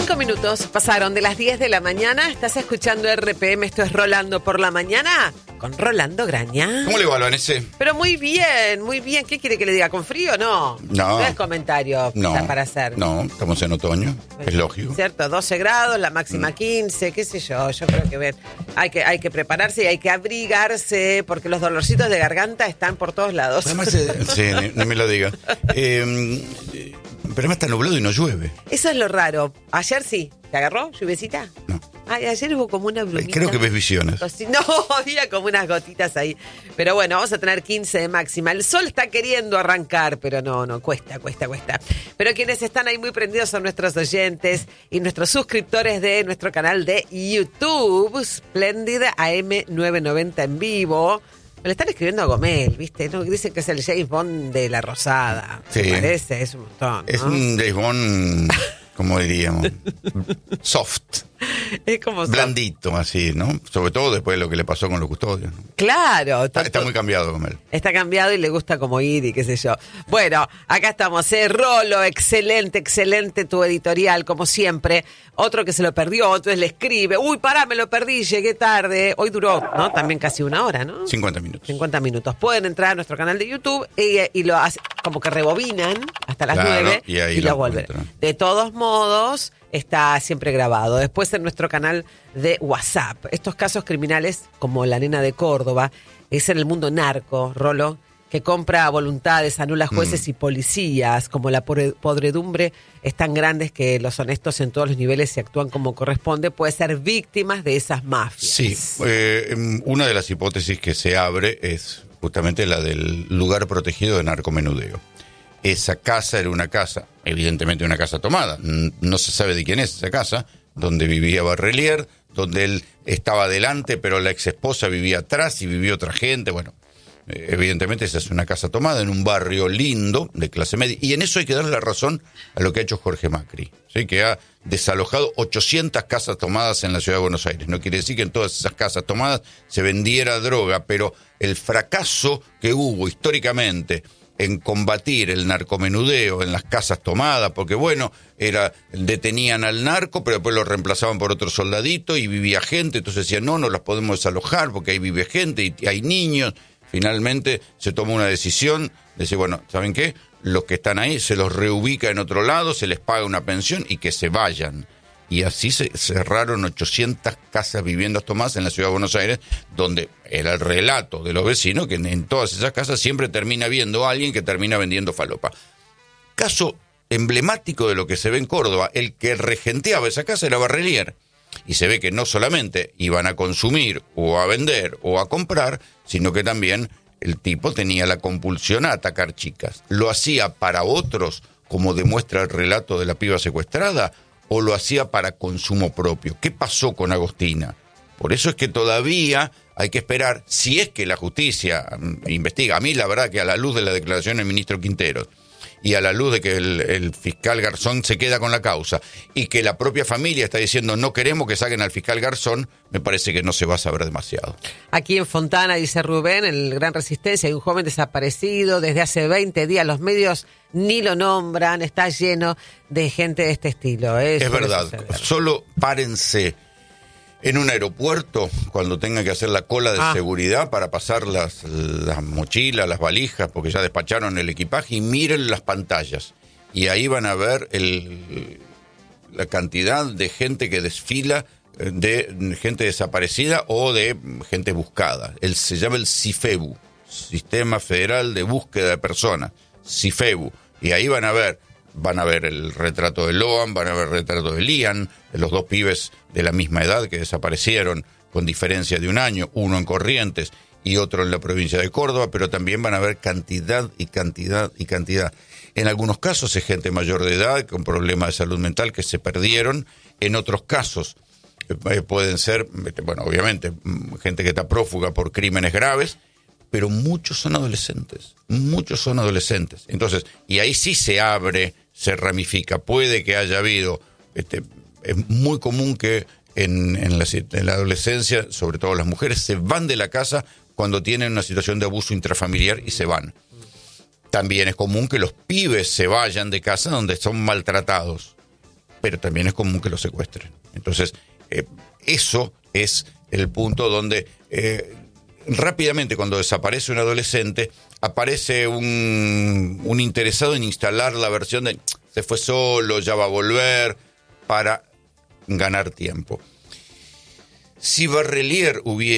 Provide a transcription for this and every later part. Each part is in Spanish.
5 minutos pasaron de las 10 de la mañana. Estás escuchando RPM, esto es Rolando por la mañana con Rolando Graña. ¿Cómo le va, Vanessa? Pero muy bien, muy bien. ¿Qué quiere que le diga? ¿Con frío? No. No. No es comentario para hacer. No, estamos en otoño, es lógico. Cierto, 12 grados, la máxima 15, qué sé yo. Yo creo que hay que prepararse y hay que abrigarse porque los dolorcitos de garganta están por todos lados. Además, sí, no me lo diga. Pero además está nublado y no llueve. Eso es lo raro. Ayer sí. ¿Te agarró lluviecita? No. Ay, ayer hubo como una brumita. Creo que ves visiones. No, había como unas gotitas ahí. Pero bueno, vamos a tener 15 de máxima. El sol está queriendo arrancar, pero no, cuesta. Pero quienes están ahí muy prendidos son nuestros oyentes y nuestros suscriptores de nuestro canal de YouTube, Splendid AM990 en vivo. Le están escribiendo a Gomel, ¿viste? No, dicen que es el James Bond de La Rosada. Sí. Me parece, es un montón, ¿no? Es un James Bond, como diríamos, soft. Es como blandito, así, ¿no? Sobre todo después de lo que le pasó con los custodios, ¿no? Claro. Está muy cambiado con él. Está cambiado y le gusta como ir y qué sé yo. Bueno, acá estamos, Rolo, excelente tu editorial, como siempre. Otro que se lo perdió, otro le escribe, uy, pará, me lo perdí, llegué tarde. Hoy duró, ¿no? También casi una hora, ¿no? 50 minutos. 50 minutos. Pueden entrar a nuestro canal de YouTube y lo hacen, como que rebobinan hasta las 9 y lo vuelven. De todos modos, está siempre grabado. Después en nuestro canal de WhatsApp. Estos casos criminales, como la nena de Córdoba, es en el mundo narco, Rolo, que compra voluntades, anula jueces y policías, como la podredumbre es tan grande que los honestos en todos los niveles se actúan como corresponde, puede ser víctimas de esas mafias. Sí, una de las hipótesis que se abre es justamente la del lugar protegido de narcomenudeo. Esa casa era una casa, evidentemente una casa tomada, no se sabe de quién es esa casa, donde vivía Barrelier, donde él estaba adelante, pero la exesposa vivía atrás y vivía otra gente, bueno. Evidentemente esa es una casa tomada en un barrio lindo, de clase media, y en eso hay que darle la razón a lo que ha hecho Jorge Macri, ¿sí? Que ha desalojado 800 casas tomadas en la ciudad de Buenos Aires. No quiere decir que en todas esas casas tomadas se vendiera droga, pero el fracaso que hubo históricamente en combatir el narcomenudeo en las casas tomadas, porque bueno, detenían al narco, pero después lo reemplazaban por otro soldadito y vivía gente, entonces decían, no las podemos desalojar porque ahí vive gente y hay niños. Finalmente se tomó una decisión de decir, bueno, ¿saben qué? Los que están ahí se los reubica en otro lado, se les paga una pensión y que se vayan. Y así se cerraron 800 casas viviendas tomadas en la ciudad de Buenos Aires, donde era el relato de los vecinos que en todas esas casas siempre termina habiendo alguien que termina vendiendo falopa. Caso emblemático de lo que se ve en Córdoba, el que regenteaba esa casa era Barrelier. Y se ve que no solamente iban a consumir o a vender o a comprar, sino que también el tipo tenía la compulsión a atacar chicas. ¿Lo hacía para otros, como demuestra el relato de la piba secuestrada, o lo hacía para consumo propio? ¿Qué pasó con Agostina? Por eso es que todavía hay que esperar, si es que la justicia investiga. A mí la verdad que a la luz de la declaración del ministro Quinteros, y a la luz de que el fiscal Garzón se queda con la causa y que la propia familia está diciendo no queremos que saquen al fiscal Garzón, me parece que no se va a saber demasiado. Aquí en Fontana, dice Rubén, en el Gran Resistencia, hay un joven desaparecido desde hace 20 días. Los medios ni lo nombran, está lleno de gente de este estilo. Es verdad, solo párense en un aeropuerto cuando tengan que hacer la cola de seguridad para pasar las mochilas, las valijas, porque ya despacharon el equipaje, y miren las pantallas. Y ahí van a ver la cantidad de gente que desfila, de gente desaparecida o de gente buscada. Se llama el CIFEBU, Sistema Federal de Búsqueda de Personas, CIFEBU. Y ahí van a ver el retrato de Loan, van a ver el retrato de Lian, de los dos pibes de la misma edad que desaparecieron con diferencia de un año, uno en Corrientes y otro en la provincia de Córdoba, pero también van a ver cantidad y cantidad y cantidad. En algunos casos es gente mayor de edad con problemas de salud mental que se perdieron, en otros casos pueden ser, bueno, obviamente, gente que está prófuga por crímenes graves, pero muchos son adolescentes. Entonces, y ahí sí se abre, se ramifica. Puede que haya habido, es muy común que en la adolescencia, sobre todo las mujeres, se van de la casa cuando tienen una situación de abuso intrafamiliar y se van. También es común que los pibes se vayan de casa donde son maltratados. pero también es común que lo secuestren. Entonces, eso es el punto donde rápidamente, cuando desaparece un adolescente, aparece un interesado en instalar la versión de se fue solo, ya va a volver, para ganar tiempo. Si Barrelier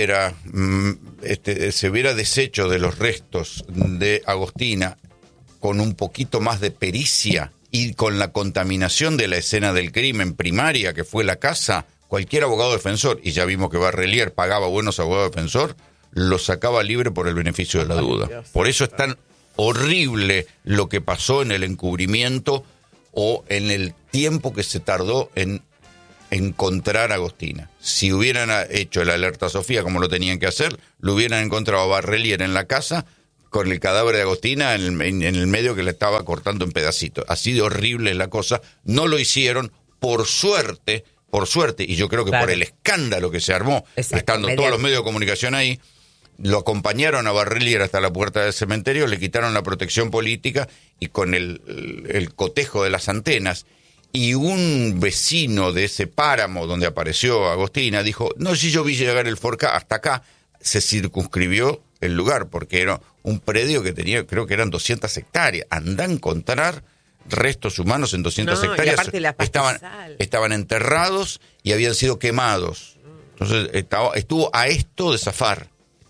se hubiera deshecho de los restos de Agostina con un poquito más de pericia y con la contaminación de la escena del crimen primaria, que fue la casa, cualquier abogado defensor, y ya vimos que Barrelier pagaba buenos abogados defensor, lo sacaba libre por el beneficio de la duda. Por eso es tan horrible lo que pasó en el encubrimiento o en el tiempo que se tardó en encontrar a Agostina. Si hubieran hecho la alerta Sofía como lo tenían que hacer, lo hubieran encontrado a Barrelier en la casa con el cadáver de Agostina en el medio, que le estaba cortando en pedacitos. Así de horrible es la cosa. No lo hicieron, por suerte, y yo creo que por el escándalo que se armó, estando todos los medios de comunicación ahí, lo acompañaron a Barrelier hasta la puerta del cementerio, le quitaron la protección política y con el cotejo de las antenas. Y un vecino de ese páramo donde apareció Agostina dijo, no, si yo vi llegar el Forca hasta acá, se circunscribió el lugar, porque era un predio que tenía, creo que eran 200 hectáreas. Andá a encontrar restos humanos en 200 hectáreas. Estaban enterrados y habían sido quemados. Entonces estuvo a esto de zafar.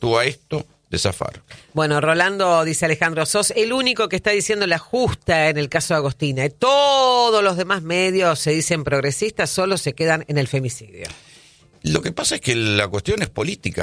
Bueno, Rolando, dice Alejandro, sos el único que está diciendo la justa en el caso de Agostina. Todos los demás medios se dicen progresistas, solo se quedan en el femicidio. Lo que pasa es que la cuestión es política.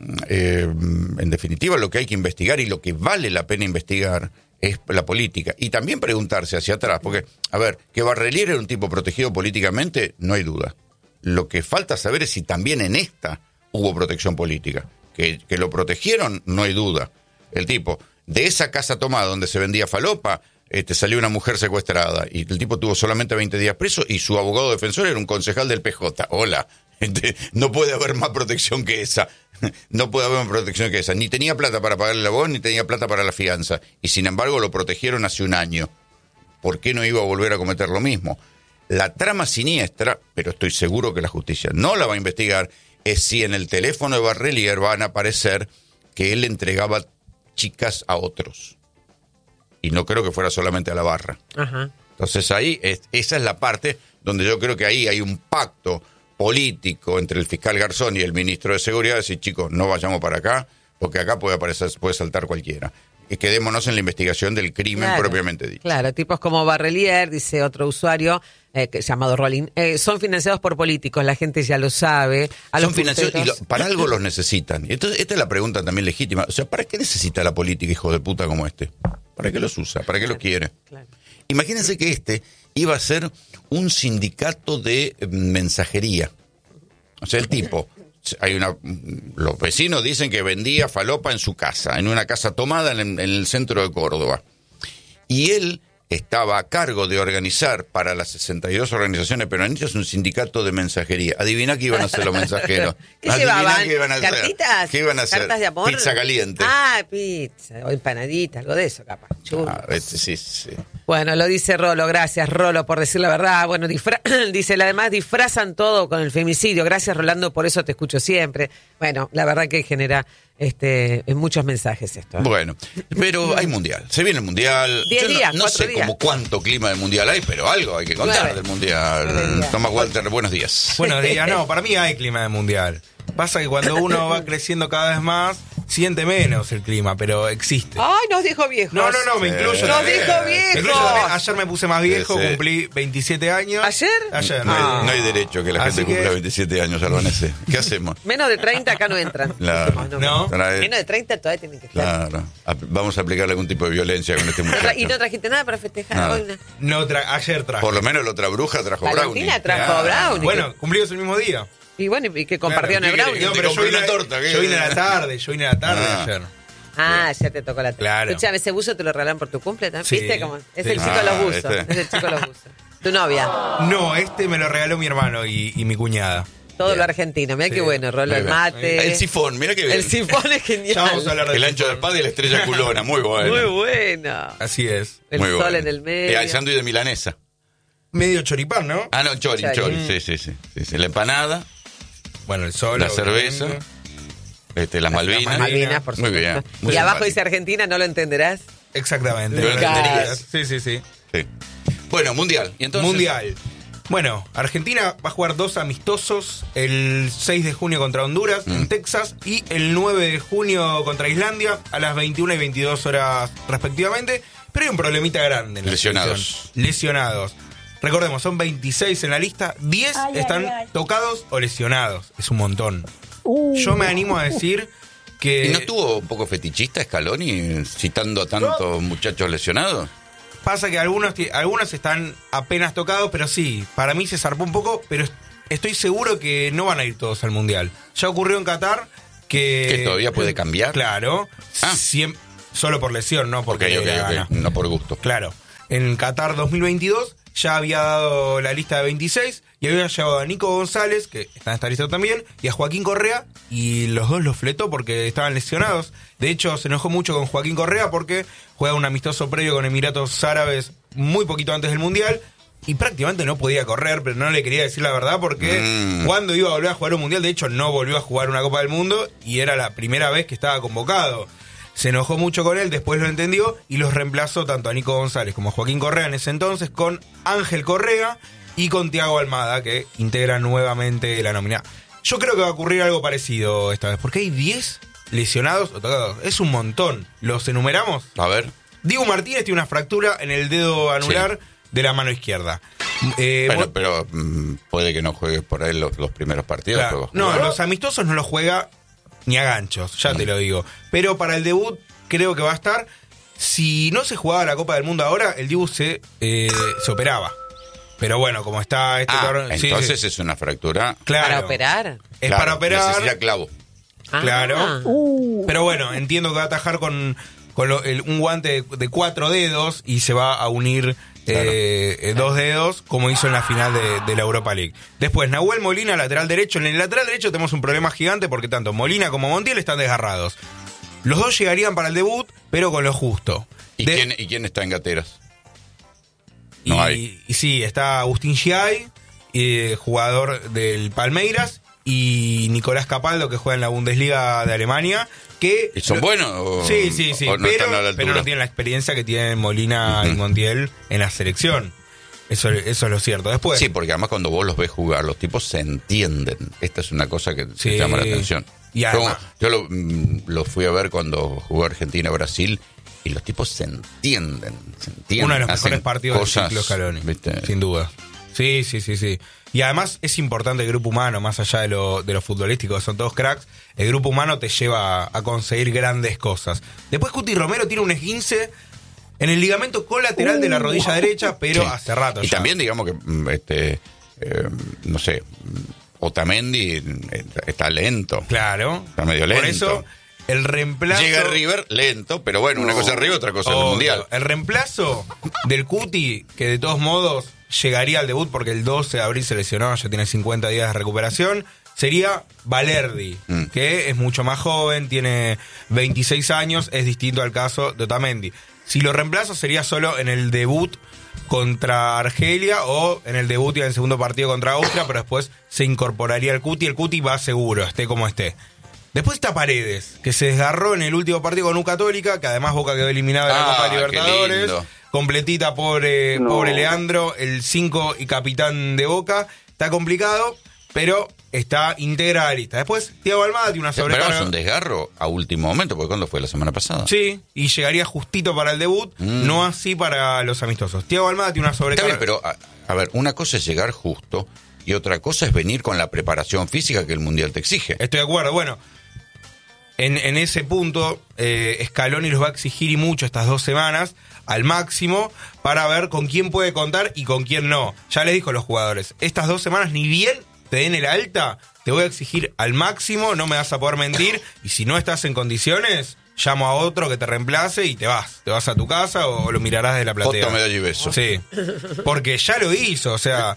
En definitiva, lo que hay que investigar y lo que vale la pena investigar es la política. Y también preguntarse hacia atrás, porque, a ver, que Barrelier era un tipo protegido políticamente, no hay duda. Lo que falta saber es si también en esta hubo protección política. Que lo protegieron, no hay duda. El tipo, de esa casa tomada donde se vendía falopa, salió una mujer secuestrada y el tipo tuvo solamente 20 días preso y su abogado defensor era un concejal del PJ. Hola, no puede haber más protección que esa. No puede haber más protección que esa. Ni tenía plata para pagarle el abogado, ni tenía plata para la fianza. Y sin embargo lo protegieron hace un año. ¿Por qué no iba a volver a cometer lo mismo? La trama siniestra, pero estoy seguro que la justicia no la va a investigar, es si en el teléfono de Barrelier van a aparecer que él entregaba chicas a otros. Y no creo que fuera solamente a la barra. Ajá. Entonces ahí, esa es la parte donde yo creo que ahí hay un pacto político entre el fiscal Garzón y el ministro de Seguridad, decir, chicos, no vayamos para acá, porque acá puede saltar cualquiera. Y quedémonos en la investigación del crimen propiamente dicho. Claro, tipos como Barrelier, dice otro usuario, llamado Rolling, son financiados por políticos, la gente ya lo sabe. Son financiados y para algo los necesitan. Entonces, esta es la pregunta también legítima. O sea, ¿para qué necesita la política, hijo de puta como este? ¿Para qué los usa? ¿Para qué los quiere? Claro. Imagínense que iba a ser un sindicato de mensajería. O sea, el tipo... los vecinos dicen que vendía falopa en su casa, en una casa tomada en el centro de Córdoba. Y él estaba a cargo de organizar para las 62 organizaciones peronistas un sindicato de mensajería. Adivina qué iban a hacer los mensajeros. ¿Qué llevaban? ¿Qué iban a hacer? ¿Cartitas? ¿Qué iban a hacer? ¿Cartas de amor? Pizza caliente. Pizza. O empanadita, algo de eso, capaz. Sí. Bueno, lo dice Rolo. Gracias, Rolo, por decir la verdad. Bueno, dice, además disfrazan todo con el femicidio. Gracias, Rolando, por eso te escucho siempre. Bueno, la verdad que genera muchos mensajes esto. Bueno, pero hay mundial. Se viene el mundial. 10 días, no sé como cuánto clima del mundial hay, pero algo hay que contar del mundial. Tomás Walter, buenos días. Buenos días. No, para mí hay clima de mundial. Pasa que cuando uno va creciendo cada vez más, siente menos el clima, pero existe. Ay, nos dijo viejos. No, me incluyo. Nos dijo viejos. Ayer me puse más viejo, cumplí 27 años. ¿Ayer? Ayer. No hay derecho que la gente cumpla 27 años, Albanese. ¿Qué hacemos? Menos de 30 acá no entran. Claro. No. Menos de 30 todavía tienen que estar. Claro. Vamos a aplicarle algún tipo de violencia con este muchacho. ¿Y no trajiste nada para festejar hoy? Ayer traje. Por lo menos la otra bruja trajo brownie. Valentina trajo brownie. Bueno, cumplidos el mismo día. Y bueno, ¿y que compartieron el brownie? No, pero yo vine a la tarde ayer. Ya te tocó la tarde. Claro. Escuchame, ese buzo te lo regalan por tu cumple también. Sí. ¿Viste cómo? Es el chico de los buzos. Es el chico de los buzos. ¿Tu novia? No, me lo regaló mi hermano y mi cuñada. Todo lo argentino. Mirá qué bueno, Rolo, el mate. El sifón, mirá qué bien. El sifón es genial. Ya vamos a hablar el ancho del padre y la estrella culona, muy bueno. Muy bueno. Así es. El muy sol bueno. en el medio. El sándwich de milanesa. medio choripán, ¿no? Ah, no, chori, sí. La empanada, Bueno, el sol. la cerveza, las Malvinas. Malvinas, por Muy supuesto. bien. Y Muy abajo simpático. dice Argentina, ¿no lo entenderás? Exactamente. Lo entenderías. Sí. Sí. Bueno, Mundial. ¿Y entonces? Mundial. Bueno, Argentina va a jugar 2 amistosos, el 6 de junio contra Honduras en Texas y el 9 de junio contra Islandia a las 21 y 22 horas respectivamente. Pero hay un problemita grande en la Lesionados. selección. Lesionados. Recordemos, son 26 en la lista, 10 están tocados o lesionados. Es un montón. Yo me animo a decir que... ¿Y no estuvo un poco fetichista Scaloni citando a tantos muchachos lesionados? Pasa que algunos están apenas tocados, pero sí, para mí se zarpó un poco, pero estoy seguro que no van a ir todos al Mundial. Ya ocurrió en Qatar que... ¿Que todavía puede cambiar? Claro, solo por lesión, no porque le gana. No por gusto. Claro, en Qatar 2022 ya había dado la lista de 26 y había llevado a Nico González, que está en esta lista también, y a Joaquín Correa, y los dos los fletó porque estaban lesionados. De hecho, se enojó mucho con Joaquín Correa porque juega un amistoso previo con Emiratos Árabes muy poquito antes del Mundial y prácticamente no podía correr, pero no le quería decir la verdad porque cuando iba a volver a jugar un Mundial, de hecho no volvió a jugar una Copa del Mundo y era la primera vez que estaba convocado. Se enojó mucho con él, después lo entendió y los reemplazó tanto a Nico González como a Joaquín Correa en ese entonces con Ángel Correa y con Thiago Almada, que integra nuevamente la nómina. Yo creo que va a ocurrir algo parecido esta vez, porque hay 10 lesionados o tocados. Es un montón. ¿Los enumeramos? A ver. Diego Martínez tiene una fractura en el dedo anular de la mano izquierda. Bueno, pero puede que no juegue por ahí los primeros partidos. Claro. No, los amistosos no los juega ni a ganchos, ya te lo digo. Pero para el debut creo que va a estar. Si no se jugaba la Copa del Mundo ahora, el Dibu se operaba. Pero bueno, como está entonces es una fractura. Claro. ¿Para operar? Es para operar. Necesita clavo. Claro. Pero bueno, entiendo que va a atajar con un guante de 4 dedos y se va a unir 2 dedos, como hizo en la final de la Europa League. Después, Nahuel Molina, lateral derecho. En el lateral derecho tenemos un problema gigante porque tanto Molina como Montiel están desgarrados. Los dos llegarían para el debut, pero con lo justo. ¿Y quién está en gateras? No hay. Y sí, está Agustín Giai, jugador del Palmeiras, y Nicolás Capaldo, que juega en la Bundesliga de Alemania. ¿Y son buenos? Sí, ¿o no están a la altura? pero no tienen la experiencia que tienen Molina y Montiel en la selección. Eso es lo cierto. Después, Sí, porque además cuando vos los ves jugar, los tipos se entienden. Esta es una cosa que te llama la atención. Y además, yo lo fui a ver cuando jugó Argentina-Brasil y los tipos se entienden. Uno de los hacen mejores partidos cosas, del ciclo Scaloni, ¿viste? sin duda. Sí. Y además es importante el grupo humano, más allá de lo futbolístico, que son todos cracks. El grupo humano te lleva a conseguir grandes cosas. Después Cuti Romero tiene un esguince en el ligamento colateral de la rodilla derecha, pero Sí. hace rato Y ya. también digamos que, no sé, Otamendi está lento. Claro. Está medio lento. Por eso, el reemplazo... Llega River lento, pero bueno, una cosa es River, otra cosa es el Obvio. Mundial. El reemplazo del Cuti, que de todos modos llegaría al debut porque el 12 de abril se lesionó, ya tiene 50 días de recuperación, sería Valerdi, que es mucho más joven, tiene 26 años, es distinto al caso de Otamendi. Si lo reemplazo sería solo en el debut contra Argelia o en el debut y en el segundo partido contra Austria, pero después se incorporaría el Cuti va seguro, esté como esté. Después está Paredes, que se desgarró en el último partido con U Católica, que además Boca quedó eliminado de la Copa qué Libertadores. lindo. Completita, pobre Leandro, el 5 y capitán de Boca. Está complicado, pero está íntegra a la lista. Después, Thiago Almada tiene una sobrecarga. Esperamos un desgarro a último momento, porque ¿cuándo fue? La semana pasada. Sí, y llegaría justito para el debut, no así para los amistosos. Thiago Almada tiene una Está sobrecarga. bien, pero a ver, una cosa es llegar justo y otra cosa es venir con la preparación física que el Mundial te exige. Estoy de acuerdo. Bueno, en ese punto, Scaloni los va a exigir y mucho estas 2 semanas al máximo para ver con quién puede contar y con quién no. Ya les dijo a los jugadores, estas 2 semanas ni bien te den el alta, te voy a exigir al máximo, no me vas a poder mentir y si no estás en condiciones, llamo a otro que te reemplace y te vas a tu casa o lo mirarás de la platea. Foto, medalla y beso. Sí, porque ya lo hizo, o sea,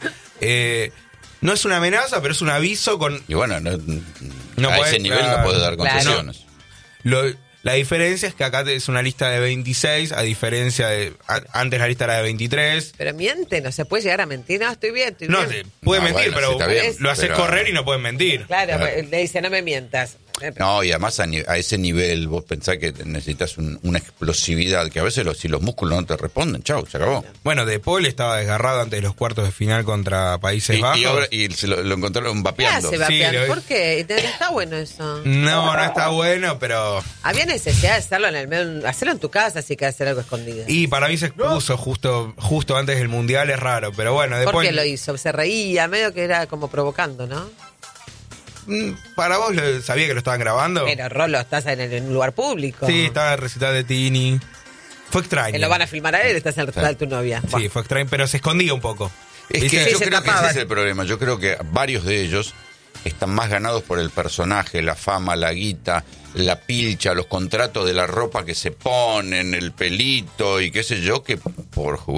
no es una amenaza, pero es un aviso con... Y bueno, No a puede- ese nivel claro, no puede dar claro. concesiones. La diferencia es que acá es una lista de 26, a diferencia de... antes la lista era de 23. Pero miente, no se puede llegar a mentir. No, estoy bien, estoy No, bien. puede No, mentir, bueno, sí, está pero bien, lo haces pero- correr y no puedes mentir. Claro, Claro. le dice, no me mientas. No, y además a ese nivel vos pensás que necesitas una explosividad, que a veces si los músculos no te responden, chau, se acabó. Bueno, De Paul estaba desgarrado antes de los cuartos de final contra Países Bajos. Y se lo encontraron ¿Qué vapeando. hace vapeando? Sí, lo- ¿Por qué? No está bueno eso. No está bueno, pero... Había necesidad de hacerlo en el medio, hacerlo en tu casa, si que hacer algo escondido. Y para mí se expuso justo antes del Mundial, es raro, pero bueno, ¿Por después... qué lo hizo? Se reía, medio que era como provocando, ¿no? Para vos, ¿sabía que lo estaban grabando? Pero Rolo, estás en un lugar público. Sí, estaba en el recital de Tini. Fue extraño. Que lo van a filmar a él, estás en el recital de tu novia. Sí, fue extraño, pero se escondía un poco. Es ¿Viste? que Sí, yo se creo que tapaban. ese es el problema. Yo creo que varios de ellos están más ganados por el personaje, la fama, la guita, la pilcha, los contratos de la ropa que se ponen, el pelito y qué sé yo, que por jugar.